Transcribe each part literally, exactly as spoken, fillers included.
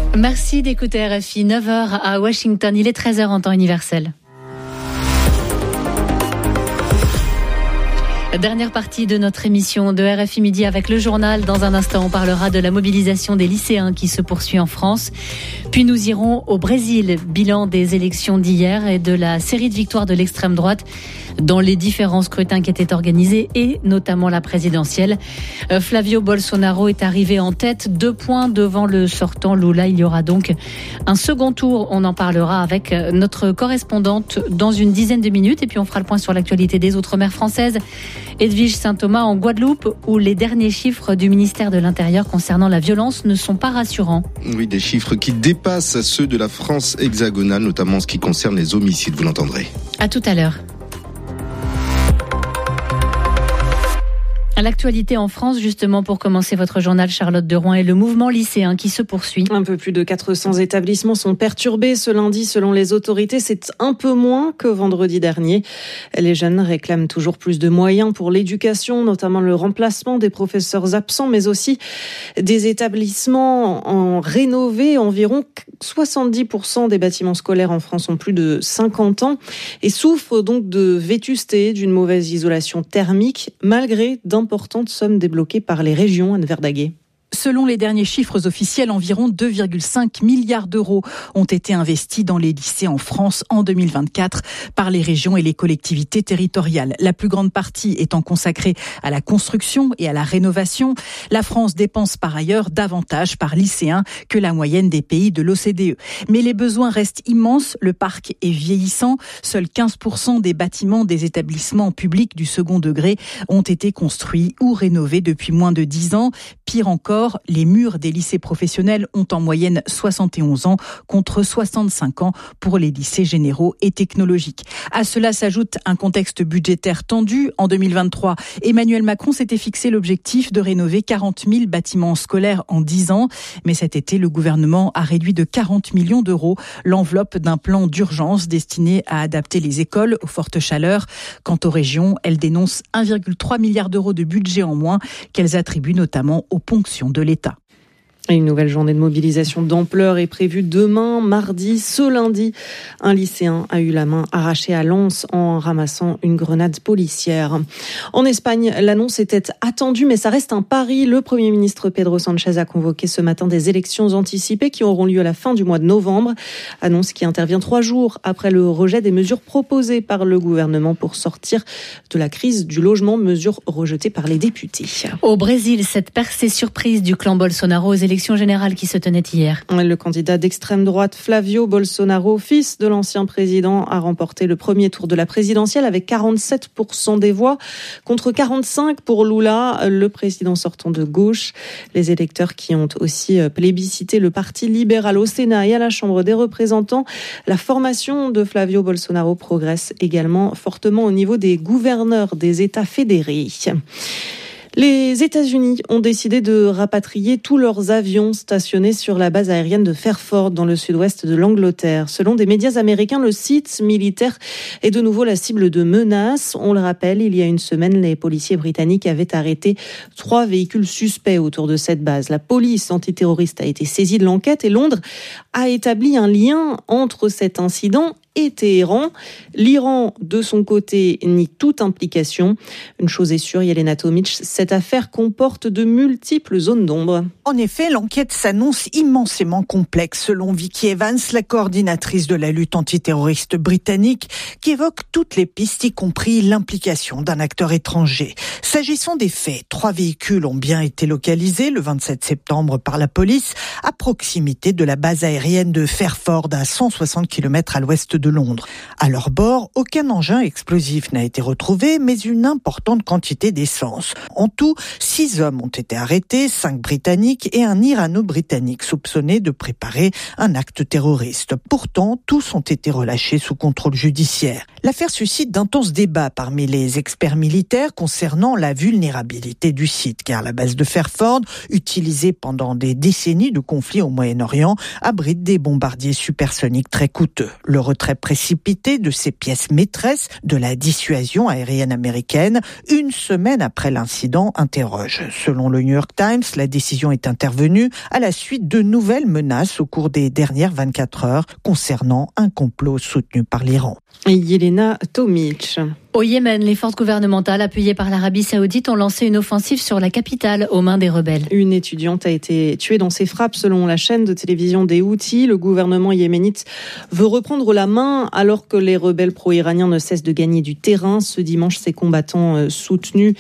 Merci d'écouter R F I, neuf heures à Washington, il est treize heures en temps universel. Dernière partie de notre émission de R F I Midi avec le journal. Dans un instant, on parlera de la mobilisation des lycéens qui se poursuit en France. Puis nous irons au Brésil, bilan des élections d'hier et de la série de victoires de l'extrême droite dans les différents scrutins qui étaient organisés et notamment la présidentielle. Flavio Bolsonaro est arrivé en tête, deux points devant le sortant Lula. Il y aura donc un second tour. On en parlera avec notre correspondante dans une dizaine de minutes et puis on fera le point sur l'actualité des Outre-mer françaises. Edwige Saint-Thomas en Guadeloupe, où les derniers chiffres du ministère de l'Intérieur concernant la violence ne sont pas rassurants. Oui, des chiffres qui dépassent ceux de la France hexagonale, notamment en ce qui concerne les homicides, vous l'entendrez. À tout à l'heure. L'actualité en France, justement, pour commencer votre journal, Charlotte de Rouen, et le mouvement lycéen qui se poursuit. Un peu plus de quatre cents établissements sont perturbés ce lundi, selon les autorités. C'est un peu moins que vendredi dernier. Les jeunes réclament toujours plus de moyens pour l'éducation, notamment le remplacement des professeurs absents, mais aussi des établissements en rénovés. Environ soixante-dix pour cent des bâtiments scolaires en France ont plus de cinquante ans et souffrent donc de vétusté, d'une mauvaise isolation thermique, malgré d'importantes sommes débloquées par les régions. Anne Verdaguet. Selon les derniers chiffres officiels, environ deux virgule cinq milliards d'euros ont été investis dans les lycées en France en deux mille vingt-quatre par les régions et les collectivités territoriales. La plus grande partie étant consacrée à la construction et à la rénovation. La France dépense par ailleurs davantage par lycéen que la moyenne des pays de l'O C D E. Mais les besoins restent immenses, le parc est vieillissant. Seuls quinze pour cent des bâtiments des établissements publics du second degré ont été construits ou rénovés depuis moins de dix ans. Pire encore, les murs des lycées professionnels ont en moyenne soixante et onze ans contre soixante-cinq ans pour les lycées généraux et technologiques. À cela s'ajoute un contexte budgétaire tendu. En deux mille vingt-trois, Emmanuel Macron s'était fixé l'objectif de rénover quarante mille bâtiments scolaires en dix ans. Mais cet été, le gouvernement a réduit de quarante millions d'euros l'enveloppe d'un plan d'urgence destiné à adapter les écoles aux fortes chaleurs. Quant aux régions, elles dénoncent un virgule trois milliard d'euros de budget en moins qu'elles attribuent notamment aux ponctions de l'État. Une nouvelle journée de mobilisation d'ampleur est prévue demain, mardi. Ce lundi, un lycéen a eu la main arrachée à Lens en ramassant une grenade policière. En Espagne, l'annonce était attendue, mais ça reste un pari. Le Premier ministre Pedro Sánchez a convoqué ce matin des élections anticipées qui auront lieu à la fin du mois de novembre. Annonce qui intervient trois jours après le rejet des mesures proposées par le gouvernement pour sortir de la crise du logement, mesures rejetées par les députés. Au Brésil, cette percée surprise du clan Bolsonaro aux élections générale qui se tenait hier. Le candidat d'extrême droite Flavio Bolsonaro, fils de l'ancien président, a remporté le premier tour de la présidentielle avec quarante-sept pour cent des voix contre quarante-cinq pour Lula, le président sortant de gauche. Les électeurs qui ont aussi plébiscité le Parti libéral au Sénat et à la Chambre des représentants. La formation de Flavio Bolsonaro progresse également fortement au niveau des gouverneurs des États fédérés. Les États-Unis ont décidé de rapatrier tous leurs avions stationnés sur la base aérienne de Fairford dans le sud-ouest de l'Angleterre. Selon des médias américains, le site militaire est de nouveau la cible de menaces. On le rappelle, il y a une semaine, les policiers britanniques avaient arrêté trois véhicules suspects autour de cette base. La police antiterroriste a été saisie de l'enquête et Londres a établi un lien entre cet incident et Téhéran. L'Iran, de son côté, nie toute implication. Une chose est sûre, Yelena Tomic, cette affaire comporte de multiples zones d'ombre. En effet, l'enquête s'annonce immensément complexe, selon Vicky Evans, la coordinatrice de la lutte antiterroriste britannique, qui évoque toutes les pistes, y compris l'implication d'un acteur étranger. S'agissant des faits, trois véhicules ont bien été localisés le vingt-sept septembre par la police, à proximité de la base aérienne de Fairford, à cent soixante kilomètres à l'ouest de Londres. À leur bord, aucun engin explosif n'a été retrouvé, mais une importante quantité d'essence. En tout, six hommes ont été arrêtés, cinq britanniques et un irano-britannique soupçonné de préparer un acte terroriste. Pourtant, tous ont été relâchés sous contrôle judiciaire. L'affaire suscite d'intenses débats parmi les experts militaires concernant la vulnérabilité du site, car la base de Fairford, utilisée pendant des décennies de conflits au Moyen-Orient, abrite des bombardiers supersoniques très coûteux. Le retrait retrait précipité de ses pièces maîtresses de la dissuasion aérienne américaine, une semaine après l'incident, interroge. Selon le New York Times, la décision est intervenue à la suite de nouvelles menaces au cours des dernières vingt-quatre heures concernant un complot soutenu par l'Iran. Yelena Tomic. Au Yémen, les forces gouvernementales appuyées par l'Arabie Saoudite ont lancé une offensive sur la capitale aux mains des rebelles. Une étudiante a été tuée dans ses frappes selon la chaîne de télévision des Houthis. Le gouvernement yéménite veut reprendre la main alors que les rebelles pro-iraniens ne cessent de gagner du terrain. Ce dimanche, ces combattants soutenus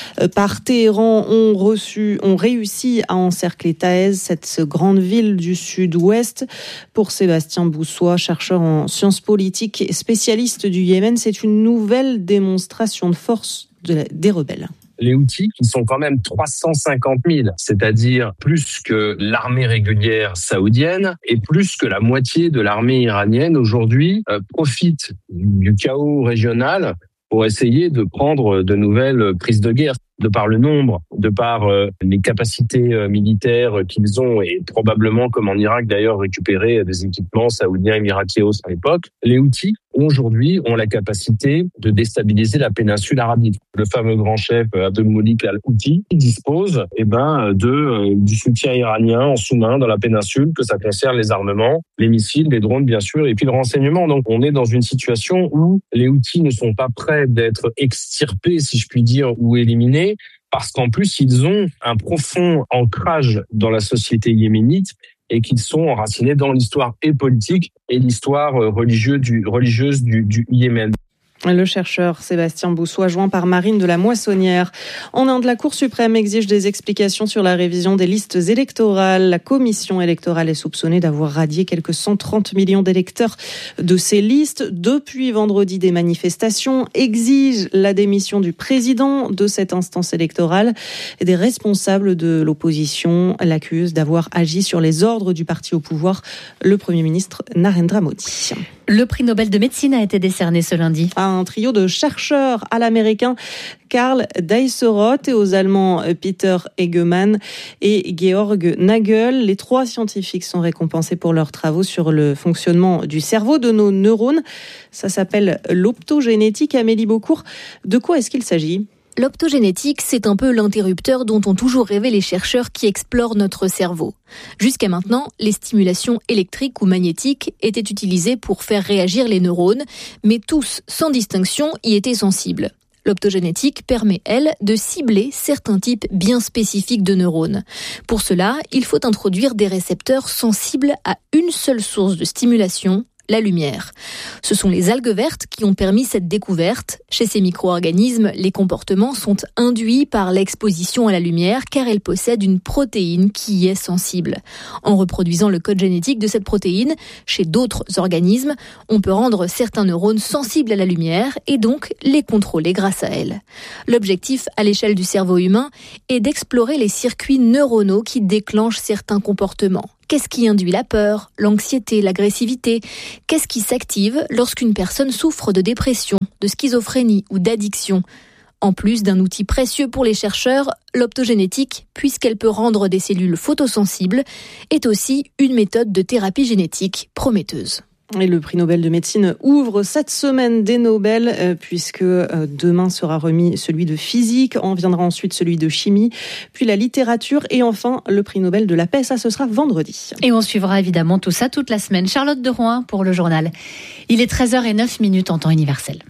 par Téhéran ont reçu, ont réussi à encercler Taez, cette grande ville du sud-ouest. Pour Sébastien Boussois, chercheur en sciences politiques et spécialiste du Yémen, c'est une nouvelle démonstration de force de la, des rebelles. Les Houthis, qui sont quand même trois cent cinquante mille, c'est-à-dire plus que l'armée régulière saoudienne et plus que la moitié de l'armée iranienne aujourd'hui, euh, profitent du chaos régional pour essayer de prendre de nouvelles prises de guerre. De par le nombre, de par euh, les capacités euh, militaires qu'ils ont et probablement, comme en Irak d'ailleurs, récupérer des équipements saoudiens et mirakios à l'époque, les Houthis aujourd'hui ont la capacité de déstabiliser la péninsule arabique. Le fameux grand chef Abdelmoulik al-Houthi dispose eh ben, de, euh, du soutien iranien en sous-main dans la péninsule, que ça concerne les armements, les missiles, les drones bien sûr, et puis le renseignement. Donc on est dans une situation où les Houthis ne sont pas prêts d'être extirpés, si je puis dire, ou éliminés, parce qu'en plus, ils ont un profond ancrage dans la société yéménite et qu'ils sont enracinés dans l'histoire et politique et l'histoire religieuse du, religieuse du, du Yémen. Le chercheur Sébastien Boussois, joint par Marine de la Moissonnière. En Inde, la Cour suprême exige des explications sur la révision des listes électorales. La commission électorale est soupçonnée d'avoir radié quelques cent trente millions d'électeurs de ces listes. Depuis vendredi, des manifestations exigent la démission du président de cette instance électorale. Et des responsables de l'opposition l'accusent d'avoir agi sur les ordres du parti au pouvoir, le Premier ministre Narendra Modi. Le prix Nobel de médecine a été décerné ce lundi à un trio de chercheurs, à l'américain Karl Deisseroth et aux Allemands Peter Egemann et Georg Nagel. Les trois scientifiques sont récompensés pour leurs travaux sur le fonctionnement du cerveau, de nos neurones. Ça s'appelle l'optogénétique. Amélie Beaucourt, de quoi est-ce qu'il s'agit ? L'optogénétique, c'est un peu l'interrupteur dont ont toujours rêvé les chercheurs qui explorent notre cerveau. Jusqu'à maintenant, les stimulations électriques ou magnétiques étaient utilisées pour faire réagir les neurones, mais tous, sans distinction, y étaient sensibles. L'optogénétique permet, elle, de cibler certains types bien spécifiques de neurones. Pour cela, il faut introduire des récepteurs sensibles à une seule source de stimulation, la lumière. Ce sont les algues vertes qui ont permis cette découverte. Chez ces micro-organismes, les comportements sont induits par l'exposition à la lumière car elle possède une protéine qui y est sensible. En reproduisant le code génétique de cette protéine, chez d'autres organismes, on peut rendre certains neurones sensibles à la lumière et donc les contrôler grâce à elle. L'objectif à l'échelle du cerveau humain est d'explorer les circuits neuronaux qui déclenchent certains comportements. Qu'est-ce qui induit la peur, l'anxiété, l'agressivité ? Qu'est-ce qui s'active lorsqu'une personne souffre de dépression, de schizophrénie ou d'addiction ? En plus d'un outil précieux pour les chercheurs, l'optogénétique, puisqu'elle peut rendre des cellules photosensibles, est aussi une méthode de thérapie génétique prometteuse. Et le prix Nobel de médecine ouvre cette semaine des Nobel, euh, puisque euh, demain sera remis celui de physique, en viendra ensuite celui de chimie, puis la littérature et enfin le prix Nobel de la paix. Ça, ce sera vendredi. Et on suivra évidemment tout ça toute la semaine. Charlotte de Rouen pour le journal. Il est treize heures zéro neuf en temps universel.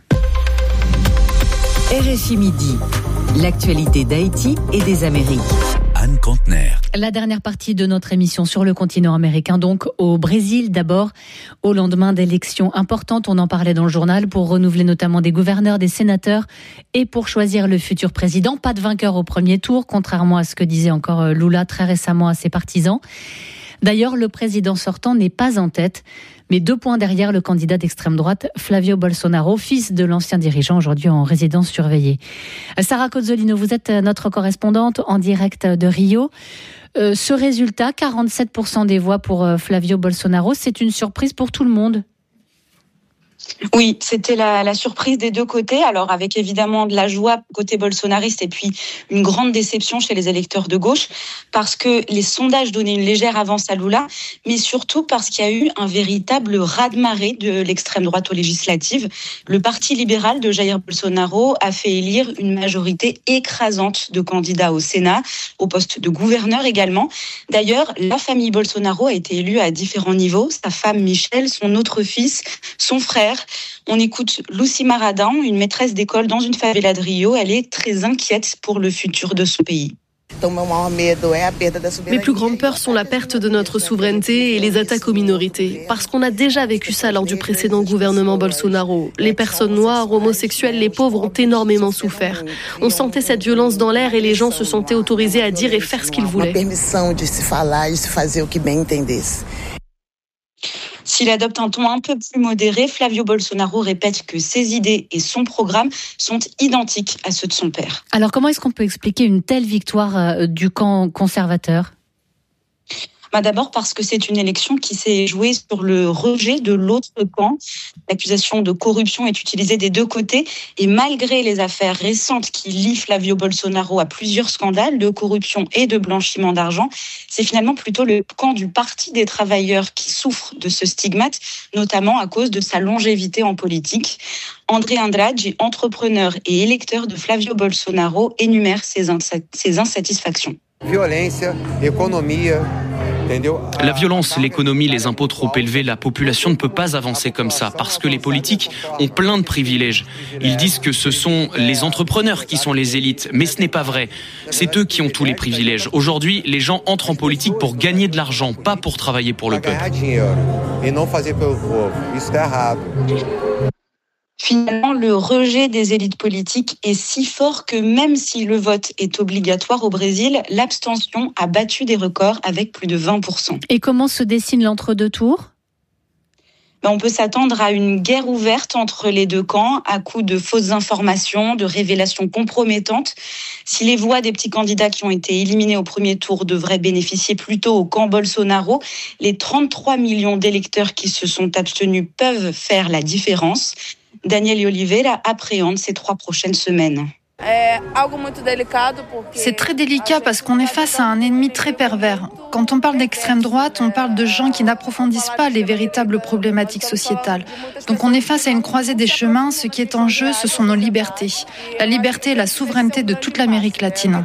R F I Midi, l'actualité d'Haïti et des Amériques. Anne Contener. La dernière partie de notre émission sur le continent américain, donc au Brésil d'abord, au lendemain d'élections importantes, on en parlait dans le journal, pour renouveler notamment des gouverneurs, des sénateurs et pour choisir le futur président. Pas de vainqueur au premier tour, contrairement à ce que disait encore Lula très récemment à ses partisans. D'ailleurs, le président sortant n'est pas en tête, mais deux points derrière le candidat d'extrême droite, Flavio Bolsonaro, fils de l'ancien dirigeant, aujourd'hui en résidence surveillée. Sarah Cozzolino, vous êtes notre correspondante en direct de Rio. Euh, ce résultat, quarante-sept pour cent des voix pour Flavio Bolsonaro, c'est une surprise pour tout le monde. Oui, c'était la, la surprise des deux côtés. Alors avec évidemment de la joie côté bolsonariste et puis une grande déception chez les électeurs de gauche parce que les sondages donnaient une légère avance à Lula, mais surtout parce qu'il y a eu un véritable raz-de-marée de l'extrême droite aux législatives. Le parti libéral de Jair Bolsonaro a fait élire une majorité écrasante de candidats au Sénat, au poste de gouverneur également. D'ailleurs, la famille Bolsonaro a été élue à différents niveaux. Sa femme Michelle, son autre fils, son frère. On écoute Lucy Maradão, une maîtresse d'école dans une favela de Rio. Elle est très inquiète pour le futur de son pays. Mes plus grandes peurs sont la perte de notre souveraineté et les attaques aux minorités. Parce qu'on a déjà vécu ça lors du précédent gouvernement Bolsonaro. Les personnes noires, homosexuelles, les pauvres ont énormément souffert. On sentait cette violence dans l'air et les gens se sentaient autorisés à dire et faire ce qu'ils voulaient. S'il adopte un ton un peu plus modéré, Flavio Bolsonaro répète que ses idées et son programme sont identiques à ceux de son père. Alors comment est-ce qu'on peut expliquer une telle victoire du camp conservateur ? Bah d'abord parce que c'est une élection qui s'est jouée sur le rejet de l'autre camp. L'accusation de corruption est utilisée des deux côtés et malgré les affaires récentes qui lient Flavio Bolsonaro à plusieurs scandales de corruption et de blanchiment d'argent, c'est finalement plutôt le camp du Parti des travailleurs qui souffre de ce stigmate, notamment à cause de sa longévité en politique. André Andrade, entrepreneur et électeur de Flavio Bolsonaro, énumère ses, insa- ses insatisfactions. Violência, économia. La violence, l'économie, les impôts trop élevés, la population ne peut pas avancer comme ça parce que les politiques ont plein de privilèges. Ils disent que ce sont les entrepreneurs qui sont les élites, mais ce n'est pas vrai. C'est eux qui ont tous les privilèges. Aujourd'hui, les gens entrent en politique pour gagner de l'argent, pas pour travailler pour le peuple. Finalement, le rejet des élites politiques est si fort que même si le vote est obligatoire au Brésil, l'abstention a battu des records avec plus de vingt pour cent. Et comment se dessine l'entre-deux tours ? On peut s'attendre à une guerre ouverte entre les deux camps, à coup de fausses informations, de révélations compromettantes. Si les voix des petits candidats qui ont été éliminés au premier tour devraient bénéficier plutôt au camp Bolsonaro, les trente-trois millions d'électeurs qui se sont abstenus peuvent faire la différence. Daniel Oliveira appréhende ces trois prochaines semaines. C'est très délicat parce qu'on est face à un ennemi très pervers. Quand on parle d'extrême droite, on parle de gens qui n'approfondissent pas les véritables problématiques sociétales. Donc on est face à une croisée des chemins. Ce qui est en jeu, ce sont nos libertés. La liberté et la souveraineté de toute l'Amérique latine.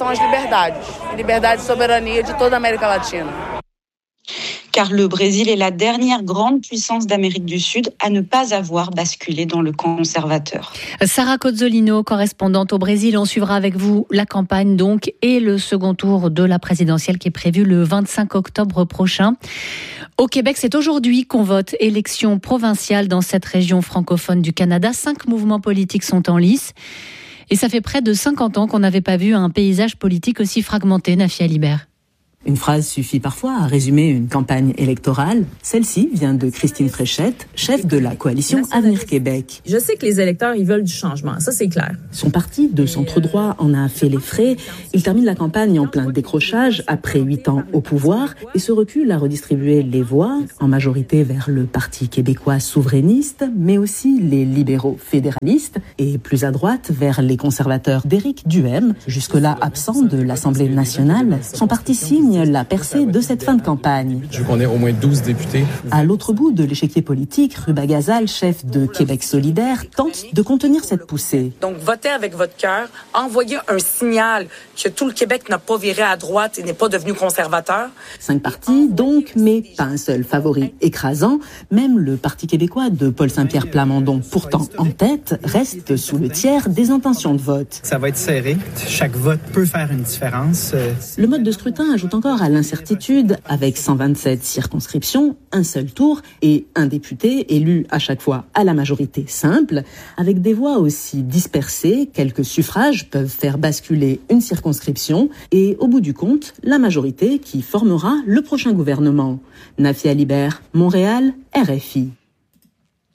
Car le Brésil est la dernière grande puissance d'Amérique du Sud à ne pas avoir basculé dans le camp conservateur. Sarah Cozzolino, correspondante au Brésil, on suivra avec vous la campagne donc et le second tour de la présidentielle qui est prévu le vingt-cinq octobre prochain. Au Québec, c'est aujourd'hui qu'on vote élection provinciale dans cette région francophone du Canada. Cinq mouvements politiques sont en lice. Et ça fait près de cinquante ans qu'on n'avait pas vu un paysage politique aussi fragmenté, Nafia Libert. Une phrase suffit parfois à résumer une campagne électorale. Celle-ci vient de Christine Fréchette, chef de la coalition Avenir Québec. Je sais que les électeurs, ils veulent du changement, ça c'est clair. Son parti de centre-droit en a fait les frais. Il termine la campagne en plein décrochage après huit ans au pouvoir et se recule à redistribuer les voix, en majorité vers le Parti québécois souverainiste, mais aussi les libéraux fédéralistes et plus à droite vers les conservateurs d'Éric Duhem, jusque-là absent de l'Assemblée nationale. Son parti signe la percée de cette fin de campagne. Je veux qu'on ait au moins douze députés. À l'autre bout de l'échiquier politique, Ruba Gazal, chef de Québec solidaire, tente de contenir cette poussée. Donc, votez avec votre cœur, envoyez un signal que tout le Québec n'a pas viré à droite et n'est pas devenu conservateur. Cinq partis, donc, mais pas un seul favori écrasant. Même le Parti québécois de Paul Saint-Pierre Plamondon, pourtant en tête, reste sous le tiers des intentions de vote. Ça va être serré. Chaque vote peut faire une différence. Le mode de scrutin ajoute encore à l'incertitude, avec cent vingt-sept circonscriptions, un seul tour et un député élu à chaque fois à la majorité simple. Avec des voix aussi dispersées, quelques suffrages peuvent faire basculer une circonscription et, au bout du compte, la majorité qui formera le prochain gouvernement. Nafia Libert, Montréal, R F I.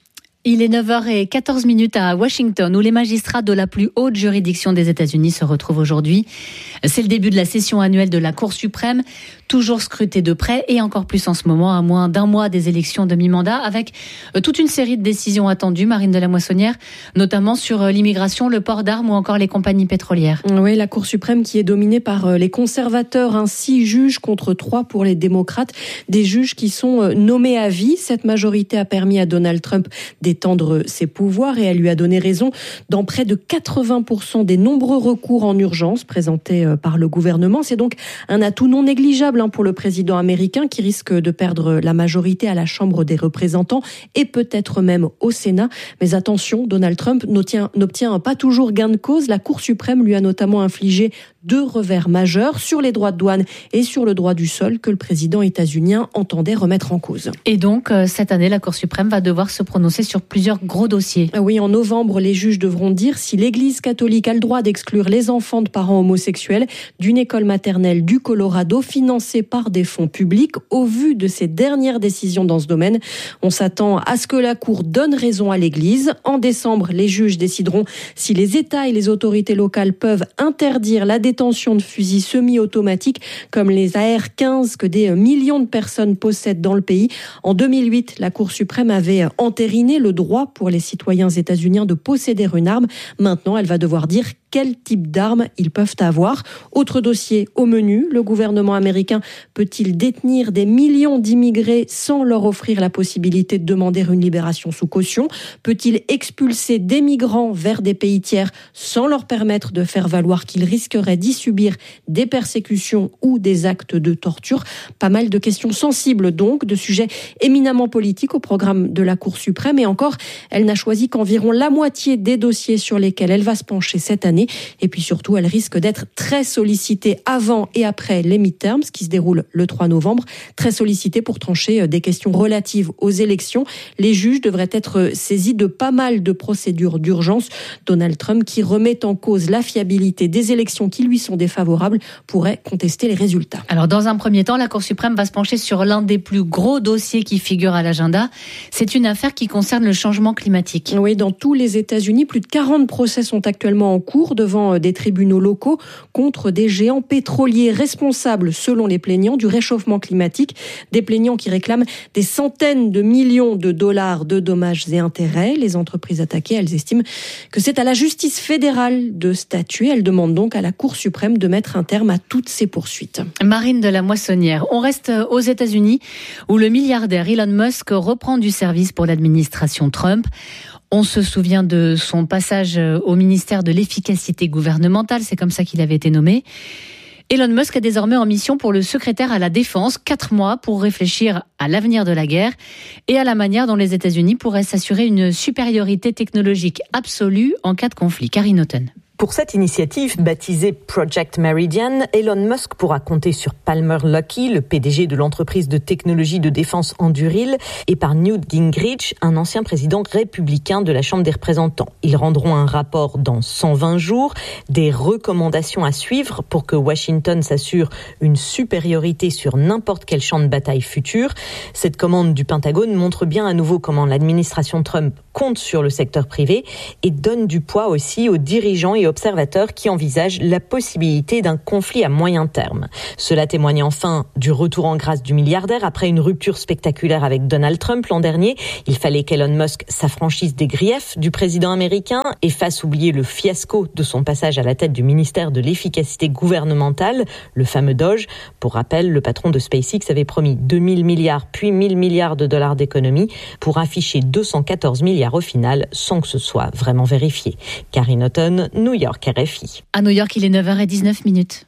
Il est neuf heures quatorze à Washington, où les magistrats de la plus haute juridiction des États-Unis se retrouvent aujourd'hui. C'est le début de la session annuelle de la Cour suprême, toujours scrutée de près et encore plus en ce moment, à moins d'un mois des élections de mi-mandat, avec toute une série de décisions attendues, Marine de la Moissonnière, notamment sur l'immigration, le port d'armes ou encore les compagnies pétrolières. Oui, la Cour suprême qui est dominée par les conservateurs, hein, six juges contre trois pour les démocrates, des juges qui sont nommés à vie. Cette majorité a permis à Donald Trump d'étendre ses pouvoirs et elle lui a donné raison dans près de quatre-vingts pour cent des nombreux recours en urgence présentés par le gouvernement. C'est donc un atout non négligeable pour le président américain qui risque de perdre la majorité à la Chambre des représentants et peut-être même au Sénat. Mais attention, Donald Trump n'obtient pas toujours gain de cause. La Cour suprême lui a notamment infligé deux revers majeurs sur les droits de douane et sur le droit du sol que le président états-unien entendait remettre en cause. Et donc, cette année, la Cour suprême va devoir se prononcer sur plusieurs gros dossiers. Oui, en novembre, les juges devront dire si l'Église catholique a le droit d'exclure les enfants de parents homosexuels d'une école maternelle du Colorado financée par des fonds publics. Au vu de ces dernières décisions dans ce domaine, on s'attend à ce que la Cour donne raison à l'Église. En décembre, les juges décideront si les États et les autorités locales peuvent interdire la détention de fusils semi-automatiques comme les A R quinze que des millions de personnes possèdent dans le pays. En deux mille huit, la Cour suprême avait entériné le droit pour les citoyens états-uniens de posséder une arme. Maintenant, elle va devoir dire quel type d'armes ils peuvent avoir. Autre dossier au menu, le gouvernement américain peut-il détenir des millions d'immigrés sans leur offrir la possibilité de demander une libération sous caution? Peut-il expulser des migrants vers des pays tiers sans leur permettre de faire valoir qu'ils risqueraient d'y subir des persécutions ou des actes de torture? Pas mal de questions sensibles donc, de sujets éminemment politiques au programme de la Cour suprême. Et encore, elle n'a choisi qu'environ la moitié des dossiers sur lesquels elle va se pencher cette année. Et puis surtout, elle risque d'être très sollicitée avant et après les midterms qui se déroulent le trois novembre. Très sollicitée pour trancher des questions relatives aux élections. Les juges devraient être saisis de pas mal de procédures d'urgence. Donald Trump, qui remet en cause la fiabilité des élections qui lui sont défavorables, pourrait contester les résultats. Alors dans un premier temps, la Cour suprême va se pencher sur l'un des plus gros dossiers qui figure à l'agenda. C'est une affaire qui concerne le changement climatique. Oui, dans tous les États-Unis, plus de quarante procès sont actuellement en cours devant des tribunaux locaux contre des géants pétroliers responsables, selon les plaignants, du réchauffement climatique. Des plaignants qui réclament des centaines de millions de dollars de dommages et intérêts. Les entreprises attaquées, elles estiment que c'est à la justice fédérale de statuer. Elles demandent donc à la Cour suprême de mettre un terme à toutes ces poursuites. Marine de la Moissonnière, on reste aux États-Unis où le milliardaire Elon Musk reprend du service pour l'administration Trump. On se souvient de son passage au ministère de l'efficacité gouvernementale, c'est comme ça qu'il avait été nommé. Elon Musk est désormais en mission pour le secrétaire à la Défense, quatre mois pour réfléchir à l'avenir de la guerre et à la manière dont les États-Unis pourraient s'assurer une supériorité technologique absolue en cas de conflit. Karine Houghton. Pour cette initiative, baptisée Project Meridian, Elon Musk pourra compter sur Palmer Luckey, le P D G de l'entreprise de technologie de défense Anduril, et par Newt Gingrich, un ancien président républicain de la Chambre des représentants. Ils rendront un rapport dans cent vingt jours, des recommandations à suivre pour que Washington s'assure une supériorité sur n'importe quel champ de bataille futur. Cette commande du Pentagone montre bien à nouveau comment l'administration Trump compte sur le secteur privé et donne du poids aussi aux dirigeants et observateurs qui envisagent la possibilité d'un conflit à moyen terme. Cela témoigne enfin du retour en grâce du milliardaire après une rupture spectaculaire avec Donald Trump l'an dernier. Il fallait qu'Elon Musk s'affranchisse des griefs du président américain et fasse oublier le fiasco de son passage à la tête du ministère de l'efficacité gouvernementale, le fameux Doge. Pour rappel, le patron de SpaceX avait promis deux mille milliards puis mille milliards de dollars d'économies pour afficher deux cent quatorze milliards au final sans que ce soit vraiment vérifié. Karine Houghton, New York, R F I. À New York, il est neuf heures dix-neuf.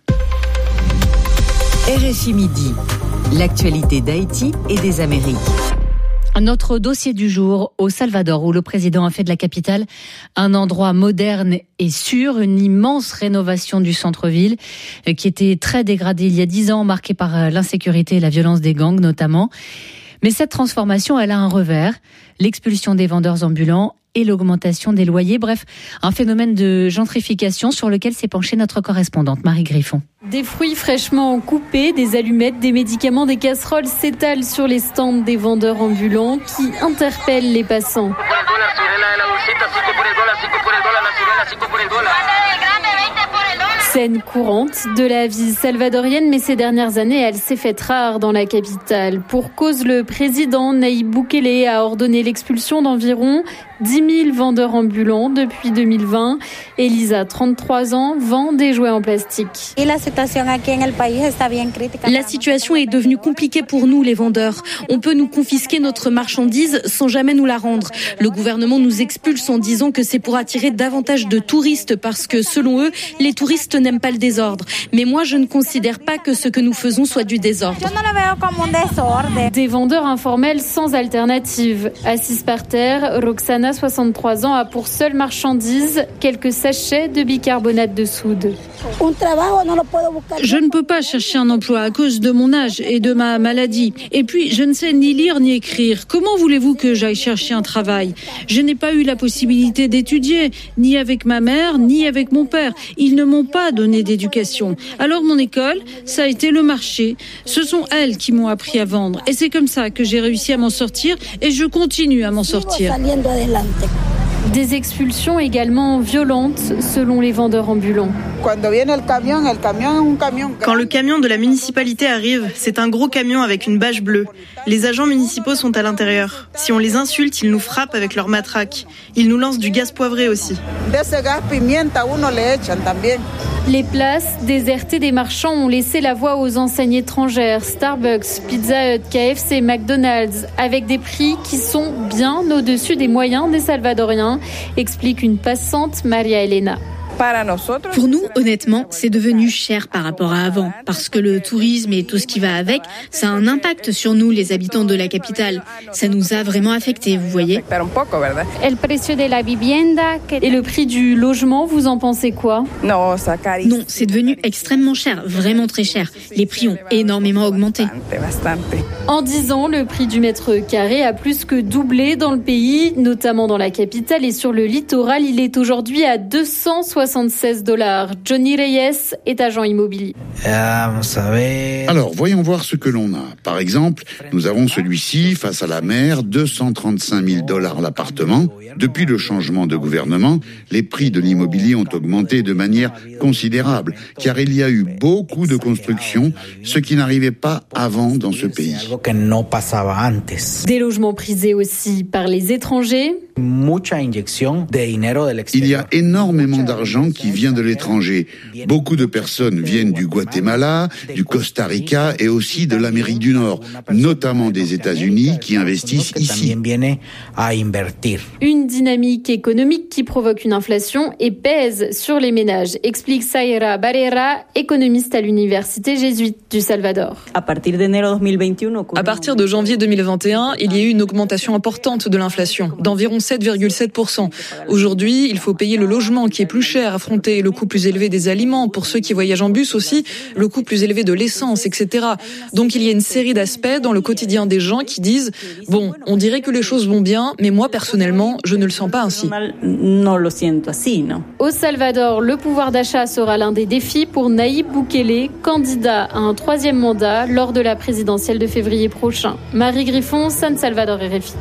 R F I Midi, l'actualité d'Haïti et des Amériques. Notre dossier du jour au Salvador, où le président a fait de la capitale un endroit moderne et sûr, une immense rénovation du centre-ville qui était très dégradé il y a dix ans, marqué par l'insécurité et la violence des gangs notamment. Mais cette transformation, elle a un revers, l'expulsion des vendeurs ambulants et l'augmentation des loyers. Bref, un phénomène de gentrification sur lequel s'est penchée notre correspondante Marie Griffon. Des fruits fraîchement coupés, des allumettes, des médicaments, des casseroles s'étalent sur les stands des vendeurs ambulants qui interpellent les passants. Scène courante de la vie salvadorienne, mais ces dernières années, elle s'est faite rare dans la capitale. Pour cause, le président Nayib Bukele a ordonné l'expulsion d'environ dix mille vendeurs ambulants depuis deux mille vingt. Elisa, trente-trois ans, vend des jouets en plastique. La situation est devenue compliquée pour nous, les vendeurs. On peut nous confisquer notre marchandise sans jamais nous la rendre. Le gouvernement nous expulse en disant que c'est pour attirer davantage de touristes parce que, selon eux, les touristes n'aiment pas le désordre. Mais moi, je ne considère pas que ce que nous faisons soit du désordre. Des vendeurs informels sans alternative. Assise par terre, Roxana, soixante-trois ans, a pour seule marchandise quelques sachets de bicarbonate de soude. Je ne peux pas chercher un emploi à cause de mon âge et de ma maladie. Et puis, je ne sais ni lire ni écrire. Comment voulez-vous que j'aille chercher un travail ? Je n'ai pas eu la possibilité d'étudier, ni avec ma mère, ni avec mon père. Ils ne m'ont pas donné d'éducation. Alors mon école, ça a été le marché. Ce sont elles qui m'ont appris à vendre. Et c'est comme ça que j'ai réussi à m'en sortir et je continue à m'en sortir. Des expulsions également violentes selon les vendeurs ambulants. Quand le camion de la municipalité arrive, c'est un gros camion avec une bâche bleue. Les agents municipaux sont à l'intérieur. Si on les insulte, ils nous frappent avec leurs matraques. Ils nous lancent du gaz poivré aussi. Les places désertées des marchands ont laissé la voie aux enseignes étrangères, Starbucks, Pizza Hut, K F C, McDonald's, avec des prix qui sont bien au-dessus des moyens des Salvadoriens, explique une passante, Maria Elena. Pour nous, honnêtement, c'est devenu cher par rapport à avant, parce que le tourisme et tout ce qui va avec, ça a un impact sur nous, les habitants de la capitale. Ça nous a vraiment affectés, vous voyez. Et le prix du logement, vous en pensez quoi ? Non, c'est devenu extrêmement cher, vraiment très cher. Les prix ont énormément augmenté. En dix ans, le prix du mètre carré a plus que doublé dans le pays, notamment dans la capitale et sur le littoral. Il est aujourd'hui à deux cent soixante-seize dollars. Johnny Reyes est agent immobilier. Alors, voyons voir ce que l'on a. Par exemple, nous avons celui-ci face à la mer, deux cent trente-cinq mille dollars l'appartement. Depuis le changement de gouvernement, les prix de l'immobilier ont augmenté de manière considérable, car il y a eu beaucoup de constructions, ce qui n'arrivait pas avant dans ce pays. Des logements prisés aussi par les étrangers. Il y a énormément d'argent qui vient de l'étranger. Beaucoup de personnes viennent du Guatemala, du Costa Rica et aussi de l'Amérique du Nord, notamment des États-Unis qui investissent ici. Une dynamique économique qui provoque une inflation et pèse sur les ménages, explique Saïra Barrera, économiste à l'université jésuite du Salvador. À partir de janvier deux mille vingt et un, il y a eu une augmentation importante de l'inflation, d'environ sept virgule sept pour cent. Aujourd'hui, il faut payer le logement qui est plus cher, affronter le coût plus élevé des aliments, pour ceux qui voyagent en bus aussi, le coût plus élevé de l'essence, et cetera. Donc il y a une série d'aspects dans le quotidien des gens qui disent « Bon, on dirait que les choses vont bien, mais moi personnellement, je ne le sens pas ainsi. » Au Salvador, le pouvoir d'achat sera l'un des défis pour Nayib Bukele, candidat à un troisième mandat lors de la présidentielle de février prochain. Marie Griffon, San Salvador R F I.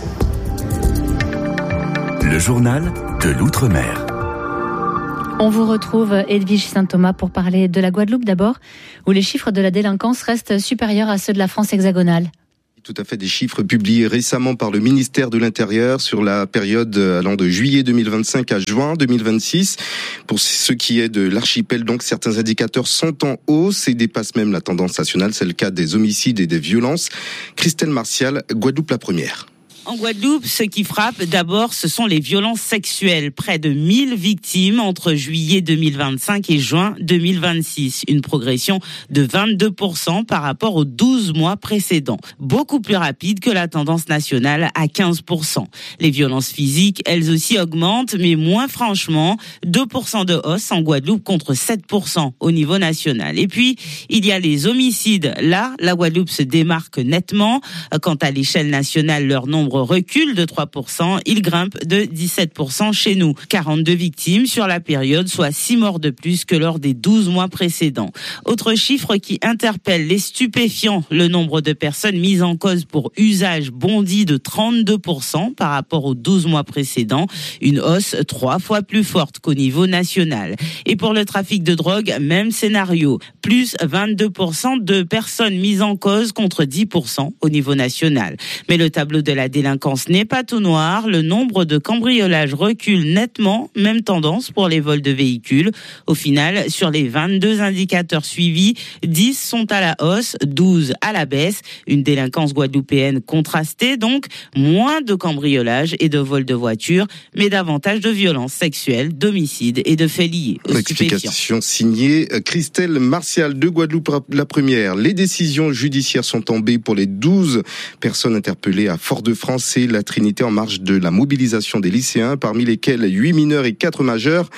Le journal de l'Outre-mer. On vous retrouve, Edwige Saint-Thomas, pour parler de la Guadeloupe d'abord, où les chiffres de la délinquance restent supérieurs à ceux de la France hexagonale. Tout à fait, des chiffres publiés récemment par le ministère de l'Intérieur sur la période allant de juillet deux mille vingt-cinq à juin deux mille vingt-six. Pour ce qui est de l'archipel, donc, certains indicateurs sont en hausse et dépassent même la tendance nationale. C'est le cas des homicides et des violences. Christelle Martial, Guadeloupe la première. En Guadeloupe, ce qui frappe d'abord, ce sont les violences sexuelles. Près de mille victimes entre juillet deux mille vingt-cinq et juin deux mille vingt-six. Une progression de vingt-deux pour cent par rapport aux douze mois précédents. Beaucoup plus rapide que la tendance nationale à quinze pour cent. Les violences physiques, elles aussi augmentent, mais moins franchement. deux pour cent de hausse en Guadeloupe contre sept pour cent au niveau national. Et puis, il y a les homicides. Là, la Guadeloupe se démarque nettement. Quant à l'échelle nationale, leur nombre nombre recule de trois pour cent, il grimpe de dix-sept pour cent chez nous. quarante-deux victimes sur la période, soit six morts de plus que lors des douze mois précédents. Autre chiffre qui interpelle, les stupéfiants. Le nombre de personnes mises en cause pour usage bondit de trente-deux pour cent par rapport aux douze mois précédents, une hausse trois fois plus forte qu'au niveau national. Et pour le trafic de drogue, même scénario, plus vingt-deux pour cent de personnes mises en cause contre dix pour cent au niveau national. Mais le tableau de la délinquance n'est pas tout noir, le nombre de cambriolages recule nettement, même tendance pour les vols de véhicules. Au final, sur les vingt-deux indicateurs suivis, dix sont à la hausse, douze à la baisse. Une délinquance guadeloupéenne contrastée, donc moins de cambriolages et de vols de voitures, mais davantage de violences sexuelles, d'homicides et de faits liés aux stupéfiants. Explication signée Christelle Martial de Guadeloupe, la première. Les décisions judiciaires sont tombées pour les douze personnes interpellées à Fort-de-France et la Trinité en marge de la mobilisation des lycéens, parmi lesquels huit mineurs et quatre majeurs.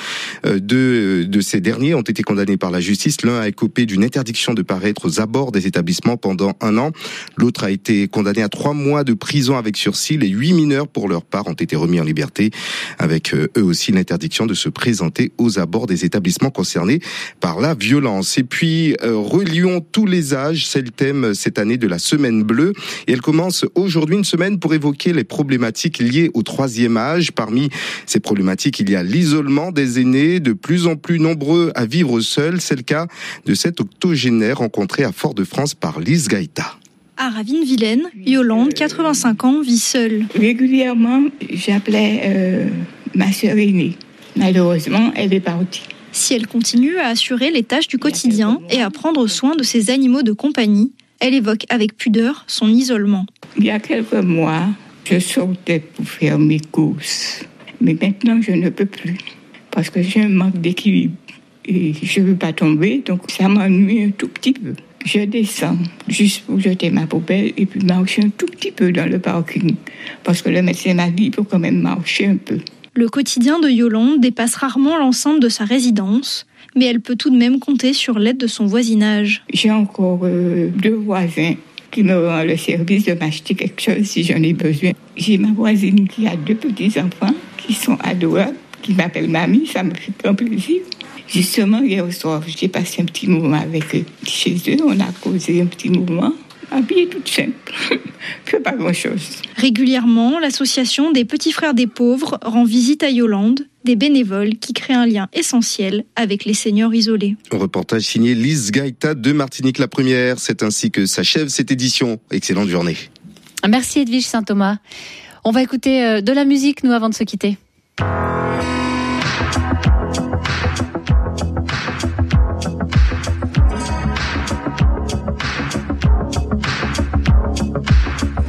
Deux de ces derniers ont été condamnés par la justice. L'un a écopé d'une interdiction de paraître aux abords des établissements pendant un an. L'autre a été condamné à trois mois de prison avec sursis. Les huit mineurs, pour leur part, ont été remis en liberté, avec eux aussi l'interdiction de se présenter aux abords des établissements concernés par la violence. Et puis, euh, relions tous les âges, c'est le thème cette année de la Semaine Bleue. Et elle commence aujourd'hui, une semaine pour évoquer les problématiques liées au troisième âge. Parmi ces problématiques, il y a l'isolement des aînés, de plus en plus nombreux à vivre seuls. C'est le cas de cet octogénaire rencontré à Fort-de-France par Lise Gaïta. À Ravine-Vilaine, Yolande, quatre-vingt-cinq ans, vit seule. Régulièrement, j'appelais euh, ma sœur aînée. Malheureusement, elle est partie. Si elle continue à assurer les tâches du quotidien et à prendre soin de ses animaux de compagnie, elle évoque avec pudeur son isolement. Il y a quelques mois, je sortais pour faire mes courses. Mais maintenant, je ne peux plus parce que j'ai un manque d'équilibre. Et je ne veux pas tomber, donc ça m'ennuie un tout petit peu. Je descends juste pour jeter ma poubelle et puis marcher un tout petit peu dans le parking. Parce que le médecin m'a dit qu'il faut quand même marcher un peu. Le quotidien de Yolande dépasse rarement l'enceinte de sa résidence, mais elle peut tout de même compter sur l'aide de son voisinage. J'ai encore euh, deux voisins qui me rendent le service de m'acheter quelque chose si j'en ai besoin. J'ai ma voisine qui a deux petits-enfants qui sont adorables, qui m'appellent mamie, ça me fait grand plaisir. Justement, hier soir, j'ai passé un petit moment avec eux. Chez eux, on a causé un petit moment. Habillée toute simple. Fait pas grand-chose. Régulièrement, l'association des Petits Frères des Pauvres rend visite à Yolande, des bénévoles qui créent un lien essentiel avec les seniors isolés. Reportage signé Lise Gaïta de Martinique la première. C'est ainsi que s'achève cette édition. Excellente journée. Merci Edwige Saint-Thomas. On va écouter de la musique, nous, avant de se quitter.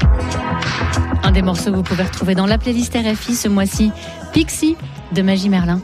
Un des morceaux que vous pouvez retrouver dans la playlist R F I ce mois-ci, Pixie de Magie Merlin.